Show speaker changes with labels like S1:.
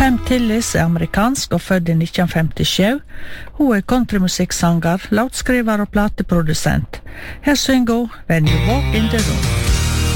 S1: Pam Tillis amerikansk og fødd i 1957. Hun countrymusikksanger, låtskriver og plateprodusent. Her synger hun When You Walk in the Room.